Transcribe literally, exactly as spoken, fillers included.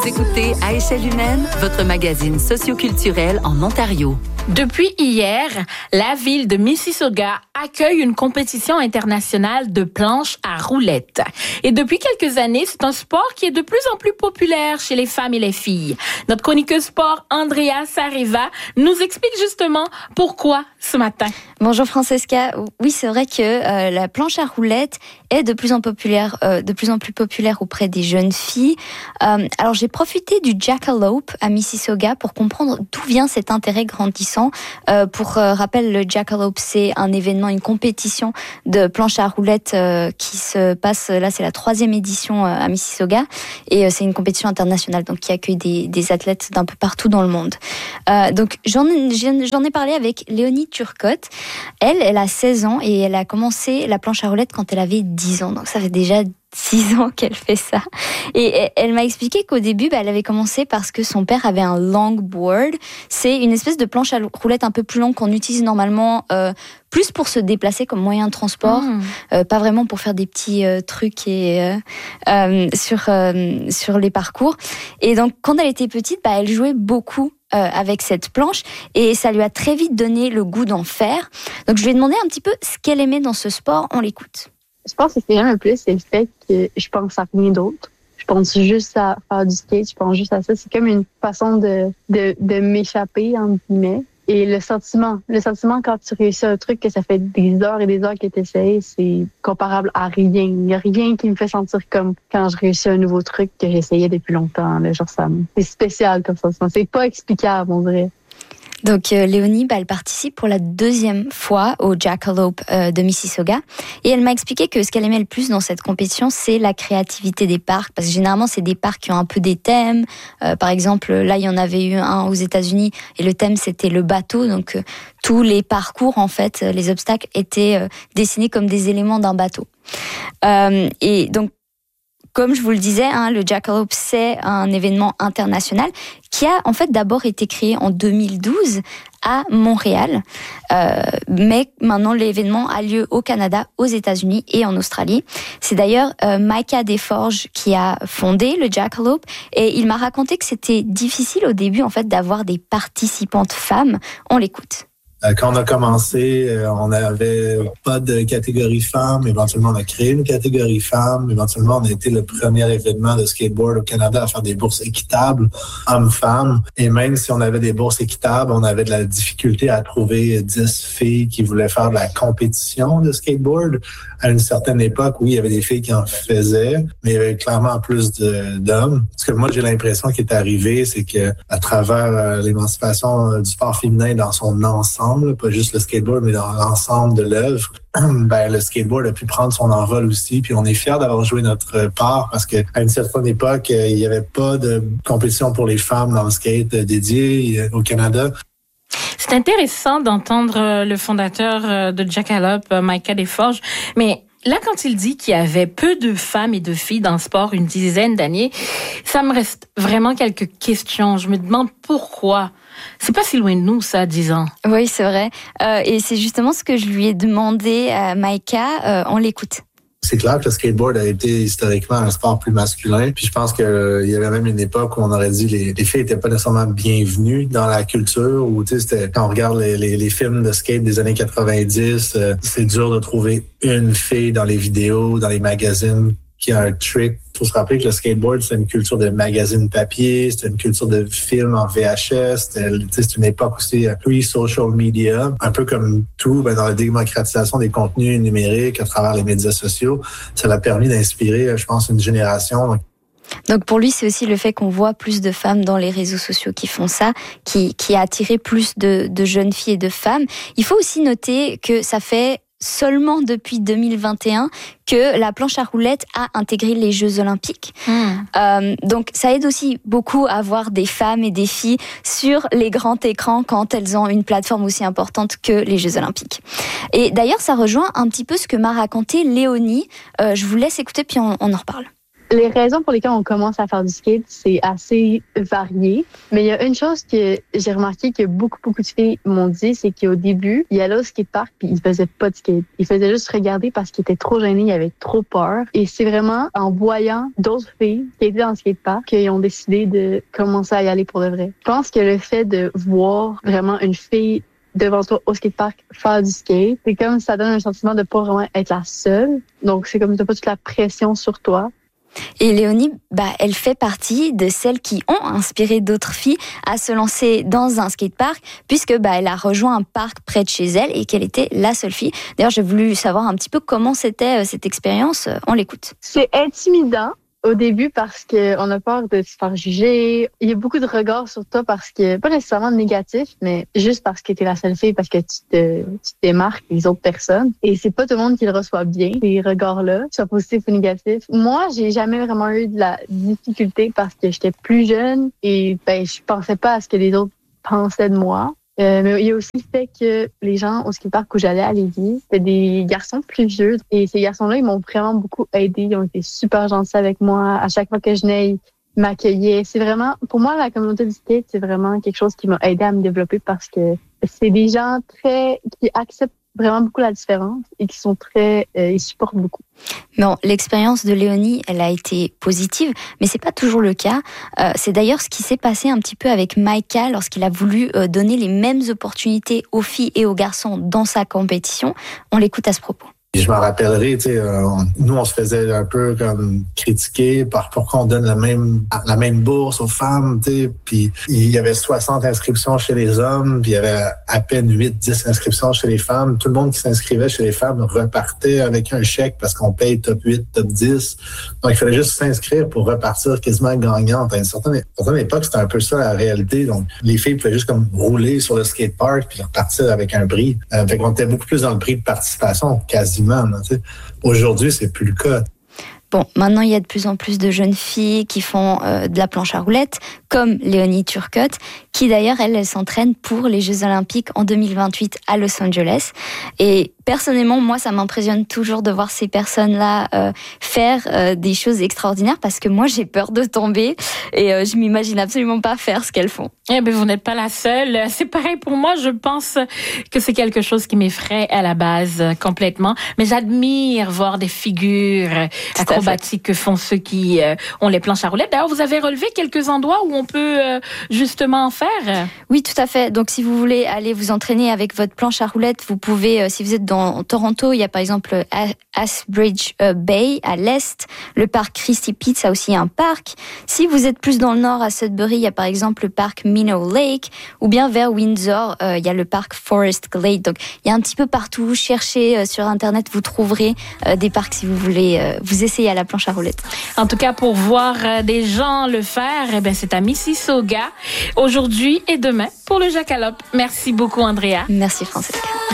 Écoutez À échelle humaine, votre magazine socioculturel en Ontario. Depuis hier, la ville de Mississauga accueille une compétition internationale de planche à roulettes. Et depuis quelques années, c'est un sport qui est de plus en plus populaire chez les femmes et les filles. Notre chroniqueuse sport, Andrea Sareva, nous explique justement pourquoi ce matin. Bonjour Francesca. Oui, c'est vrai que euh, la planche à roulettes est de plus en populaire, euh, de plus en plus populaire auprès des jeunes filles. Euh, alors j'ai profité du Jackalope à Mississauga pour comprendre d'où vient cet intérêt grandissant. Euh, pour euh, rappel, le Jackalope, c'est un événement, une compétition de planche à roulettes euh, qui se passe, là c'est la troisième édition euh, à Mississauga, et euh, c'est une compétition internationale donc qui accueille des, des athlètes d'un peu partout dans le monde. Euh, donc j'en, j'en ai parlé avec Léonie Turcotte. Elle, elle a seize ans et elle a commencé la planche à roulettes quand elle avait dix ans, donc ça fait déjà six ans qu'elle fait ça. Et elle m'a expliqué qu'au début, bah, elle avait commencé parce que son père avait un longboard. C'est une espèce de planche à roulettes un peu plus longue qu'on utilise normalement euh, plus pour se déplacer comme moyen de transport, mmh. euh, pas vraiment pour faire des petits euh, trucs et, euh, euh, sur, euh, sur les parcours. Et donc, quand elle était petite, bah, elle jouait beaucoup Euh, avec cette planche et ça lui a très vite donné le goût d'en faire. Donc je lui ai demandé un petit peu ce qu'elle aimait dans ce sport. On l'écoute. Je pense que c'est un plus, c'est le fait que je pense à rien d'autre. Je pense juste à faire du skate, je pense juste à ça. C'est comme une façon de, de, de m'échapper, entre guillemets. Et le sentiment, le sentiment quand tu réussis un truc que ça fait des heures et des heures que tu essayes, c'est comparable à rien. Il n'y a rien qui me fait sentir comme quand je réussis un nouveau truc que j'essayais depuis longtemps. Là. Genre, ça, c'est spécial comme ça. C'est pas explicable, on dirait. Donc euh, Léonie, bah, elle participe pour la deuxième fois au Jackalope euh, de Mississauga. Et elle m'a expliqué que ce qu'elle aimait le plus dans cette compétition, c'est la créativité des parcs. Parce que généralement, c'est des parcs qui ont un peu des thèmes. Euh, par exemple, là, il y en avait eu un aux États-Unis et le thème, c'était le bateau. Donc, euh, tous les parcours, en fait, les obstacles étaient euh, dessinés comme des éléments d'un bateau. Euh, et donc, comme je vous le disais, hein, le Jackalope, c'est un événement international qui a en fait d'abord été créé en deux mille douze à Montréal. Euh, mais maintenant, l'événement a lieu au Canada, aux États-Unis et en Australie. C'est d'ailleurs euh, Micah Desforges qui a fondé le Jackalope et il m'a raconté que c'était difficile au début en fait d'avoir des participantes femmes. On l'écoute. Quand on a commencé, on n'avait pas de catégorie femmes. Éventuellement, on a créé une catégorie femmes. Éventuellement, on a été le premier événement de skateboard au Canada à faire des bourses équitables hommes-femmes. Et même si on avait des bourses équitables, on avait de la difficulté à trouver dix filles qui voulaient faire de la compétition de skateboard. À une certaine époque, oui, il y avait des filles qui en faisaient, mais il y avait clairement plus de, d'hommes. Ce que moi, j'ai l'impression qui est arrivé, c'est que à travers l'émancipation du sport féminin dans son ensemble, pas juste le skateboard, mais dans l'ensemble de l'œuvre, ben, le skateboard a pu prendre son envol aussi. Puis on est fiers d'avoir joué notre part parce qu'à une certaine époque, il n'y avait pas de compétition pour les femmes dans le skate dédié au Canada. C'est intéressant d'entendre le fondateur de Jackalope, Micah Desforges, mais là, quand il dit qu'il y avait peu de femmes et de filles dans le sport une dizaine d'années, ça me reste vraiment quelques questions. Je me demande pourquoi. C'est pas si loin de nous, ça, dix ans. Oui, c'est vrai. Euh, et c'est justement ce que je lui ai demandé à Micah. Euh, on l'écoute. C'est clair que le skateboard a été historiquement un sport plus masculin. Puis je pense qu'il euh, y avait même une époque où on aurait dit les, les filles n'étaient pas nécessairement bienvenues dans la culture. Ou tu sais, c'était, quand on regarde les, les, les films de skate des années quatre-vingt-dix, euh, c'est dur de trouver une fille dans les vidéos, dans les magazines qui a un trick. Il faut se rappeler que le skateboard, c'est une culture de magazine papier, c'est une culture de film en V H S, c'est une époque aussi pre-social media. Un peu comme tout, ben, dans la démocratisation des contenus numériques à travers les médias sociaux, ça l'a permis d'inspirer, je pense, une génération. Donc, Donc pour lui, c'est aussi le fait qu'on voit plus de femmes dans les réseaux sociaux qui font ça, qui, qui a attiré plus de, de jeunes filles et de femmes. Il faut aussi noter que ça fait seulement depuis deux mille vingt et un que la planche à roulettes a intégré les Jeux Olympiques. Mmh. Euh, donc ça aide aussi beaucoup à voir des femmes et des filles sur les grands écrans quand elles ont une plateforme aussi importante que les Jeux Olympiques. Et d'ailleurs, ça rejoint un petit peu ce que m'a raconté Léonie. Euh, je vous laisse écouter puis on, on en reparle. Les raisons pour lesquelles on commence à faire du skate, c'est assez varié. Mais il y a une chose que j'ai remarqué que beaucoup, beaucoup de filles m'ont dit, c'est qu'au début, ils allaient au skatepark puis ils faisaient pas de skate. Ils faisaient juste regarder parce qu'ils étaient trop gênés, ils avaient trop peur. Et c'est vraiment en voyant d'autres filles qui étaient dans le skatepark qu'ils ont décidé de commencer à y aller pour de vrai. Je pense que le fait de voir vraiment une fille devant toi au skatepark faire du skate, c'est comme ça donne un sentiment de pas vraiment être la seule. Donc c'est comme t'as pas toute la pression sur toi. Et Léonie, bah, elle fait partie de celles qui ont inspiré d'autres filles à se lancer dans un skatepark, puisque bah, elle a rejoint un parc près de chez elle et qu'elle était la seule fille. D'ailleurs, j'ai voulu savoir un petit peu comment c'était euh, cette expérience. On l'écoute. C'est intimidant au début parce que on a peur de se faire juger. Il y a beaucoup de regards sur toi parce que, pas nécessairement négatifs, mais juste parce que t'es la seule fille, parce que tu te, tu te démarques des autres personnes. Et c'est pas tout le monde qui le reçoit bien, ces regards-là, soit positifs ou négatifs. Moi, j'ai jamais vraiment eu de la difficulté parce que j'étais plus jeune et ben, je pensais pas à ce que les autres pensaient de moi. Euh, mais il y a aussi le fait que les gens au skatepark où j'allais à Lévis, c'était des garçons plus vieux. Et ces garçons-là, ils m'ont vraiment beaucoup aidé. Ils ont été super gentils avec moi. À chaque fois que je venais, ils m'accueillaient. C'est vraiment, pour moi, la communauté du skate, c'est vraiment quelque chose qui m'a aidé à me développer parce que c'est des gens très, qui acceptent vraiment beaucoup la différence et qui sont très, euh, ils supportent beaucoup. Bon, l'expérience de Léonie, elle a été positive, mais c'est pas toujours le cas. Euh, c'est d'ailleurs ce qui s'est passé un petit peu avec Maïka lorsqu'il a voulu euh, donner les mêmes opportunités aux filles et aux garçons dans sa compétition. On l'écoute à ce propos. Je m'en rappellerai, tu sais, euh, nous, on se faisait un peu comme critiquer par pourquoi on donne la même la même bourse aux femmes, tu sais, puis il y avait soixante inscriptions chez les hommes, puis il y avait à peine huit dix inscriptions chez les femmes. Tout le monde qui s'inscrivait chez les femmes repartait avec un chèque parce qu'on paye top huit, top dix. Donc, il fallait juste s'inscrire pour repartir quasiment gagnante. À une certaine, à une certaine époque, c'était un peu ça la réalité. Donc, les filles pouvaient juste comme rouler sur le skatepark puis repartir avec un prix. Euh, fait qu'on était beaucoup plus dans le prix de participation, quasiment. Aujourd'hui, c'est plus le cas. Bon, maintenant, il y a de plus en plus de jeunes filles qui font euh, de la planche à roulettes, comme Léonie Turcotte, qui d'ailleurs, elle, elle s'entraîne pour les Jeux Olympiques en deux mille vingt-huit à Los Angeles. Et personnellement, moi, ça m'impressionne toujours de voir ces personnes-là euh, faire euh, des choses extraordinaires parce que moi, j'ai peur de tomber et euh, je m'imagine absolument pas faire ce qu'elles font. Eh ben, vous n'êtes pas la seule. C'est pareil pour moi. Je pense que c'est quelque chose qui m'effraie à la base complètement. Mais j'admire voir des figures acrobatiques que font ceux qui euh, ont les planches à roulettes. D'ailleurs, vous avez relevé quelques endroits où on peut euh, justement en faire. Oui, tout à fait. Donc, si vous voulez aller vous entraîner avec votre planche à roulettes, vous pouvez, euh, si vous êtes dans Toronto, il y a par exemple Ashbridge Bay à l'est, le parc Christie Pitts a aussi un parc. Si vous êtes plus dans le nord, à Sudbury, il y a par exemple le parc Minnow Lake, ou bien vers Windsor, euh, il y a le parc Forest Glade. Donc, il y a un petit peu partout. Cherchez euh, sur Internet, vous trouverez euh, des parcs si vous voulez euh, vous essayer à la planche à roulettes. En tout cas, pour voir euh, des gens le faire, eh ben, c'est à Mississauga aujourd'hui et demain pour le Jackalope. Merci beaucoup, Andrea. Merci, Francesca.